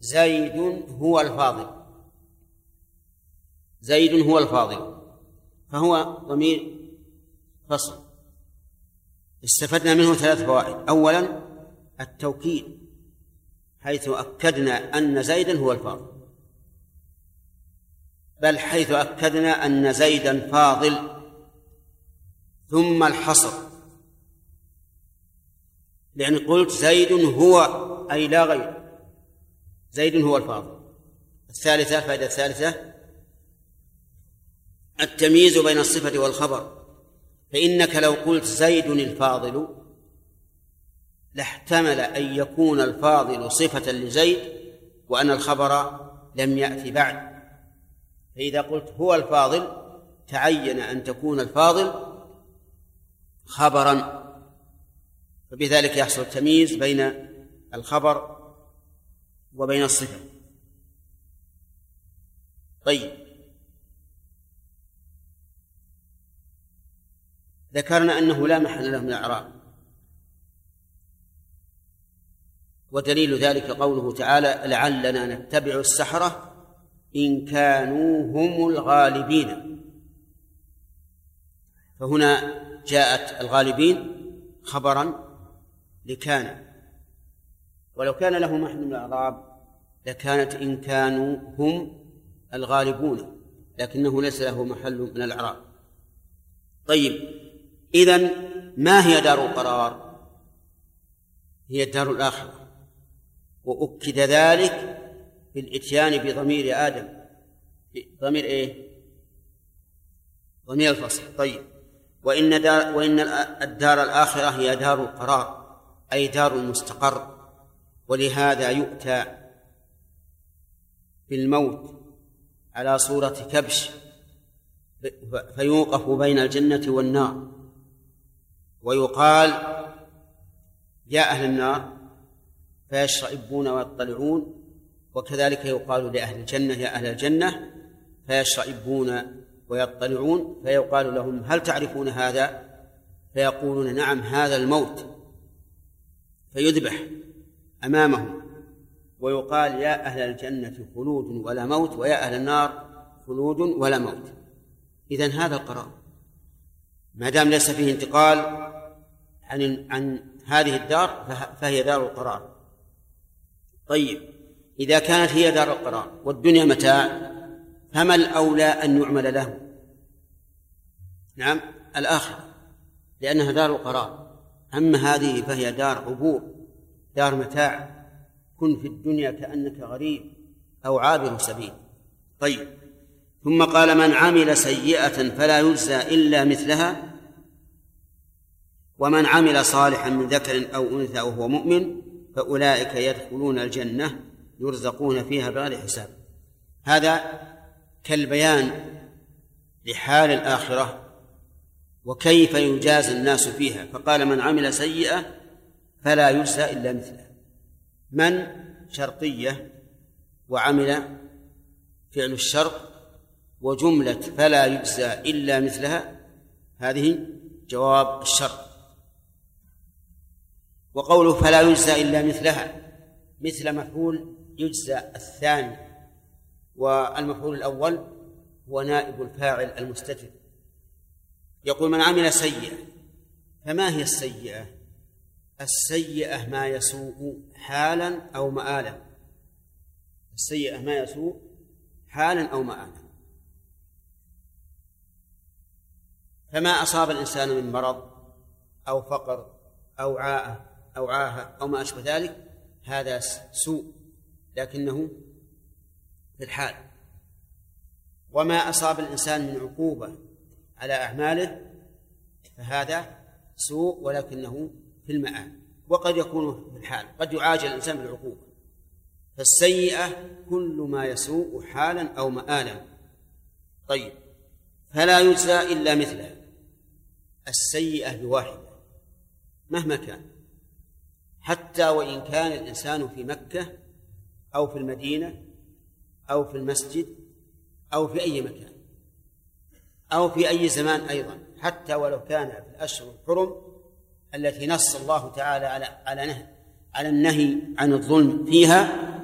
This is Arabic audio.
زيد هو الفاضل، زيد هو الفاضل، فهو ضمير فصل. استفدنا منه 3 فوائد. أولا التوكيد، حيث أكدنا أن زيدا هو الفاضل، بل حيث أكدنا أن زيدا فاضل. ثم الحصر، لأن قلت زيد هو أي لا غير، زيد هو الفاضل. الثالثة، الفائدة الثالثة التمييز بين الصفة والخبر، فإنك لو قلت زيد الفاضل لاحتمل أن يكون الفاضل صفة لزيد وأن الخبر لم يأتي بعد. فإذا قلت هو الفاضل تعين أن تكون الفاضل خبرا، فبذلك يحصل التمييز بين الخبر وبين الصفة. طيب، ذكرنا أنه لا محل له من الإعراب، ودليل ذلك قوله تعالى لعلنا نتبع السحرة إن كانوا هم الغالبين. فهنا جاءت الغالبين خبرا لكان، ولو كان له محل من الإعراب لكانت إن كانوا هم الغالبون، لكنه ليس له محل من الإعراب. طيب، إذن ما هي دار القرار؟ هي الدار الآخرة، وأكد ذلك بالإتيان بضمير آدم، ضمير إيه؟ ضمير الفصل. طيب، وإن الدار الآخرة هي دار القرار، أي دار المستقر، ولهذا يؤتى بالموت على صورة كبش فيوقف بين الجنة والنار، ويقال يا أهل النار فيشرئبون ويطلعون، وكذلك يقال لأهل الجنة يا أهل الجنة فيشرئبون ويطلعون، فيقال لهم هل تعرفون هذا؟ فيقولون نعم هذا الموت، فيذبح أمامهم ويقال يا أهل الجنة خلود ولا موت، ويا أهل النار خلود ولا موت. إذن هذا القرار، ما دام ليس فيه انتقال عن هذه الدار فهي دار القرار. طيب، إذا كانت هي دار القرار والدنيا متاع، فما الأولى أن يعمل له؟ نعم الآخرة، لأنها دار القرار. أما هذه فهي دار عبور، دار متاع، كن في الدنيا كأنك غريب أو عابر سبيل. طيب، ثم قال من عمل سيئة فلا يجزى إلا مثلها ومن عمل صالحا من ذكر أو أنثى وهو مؤمن فأولئك يدخلون الجنة يرزقون فيها بغير حساب. هذا كالبيان لحال الآخرة وكيف يجازى الناس فيها. فقال من عمل سيئة فلا يجزى إلا مثلها، من شرطية وعمل فعل الشرط، وجملة فلا يجزى إلا مثلها هذه جواب الشرط. وقوله فلا يجزى إلا مثلها مثل مفعول يجزى الثاني، والمفعول الأول هو نائب الفاعل المستتر. يقول من عمل سيئة، فما هي السيئة؟ السيئة ما يسوء حالا أو مآلا، السيئة ما يسوء حالا أو مآلا. فما أصاب الإنسان من مرض أو فقر أو عاهة أو ما أشبه ذلك هذا سوء لكنه في الحال. وما أصاب الإنسان من عقوبة على أعماله فهذا سوء ولكنه في المآل، وقد يكون في الحال، قد يعاجل الإنسان بالعقوبة. فالسيئة كل ما يسوء حالا أو مآلا. طيب، فلا يجزى إلا مثله، السيئة بواحدة مهما كان، حتى وإن كان الإنسان في مكة أو في المدينة أو في المسجد أو في أي مكان أو في أي زمان أيضا، حتى ولو كان في الأشهر الحرم التي نص الله تعالى على النهي عن الظلم فيها،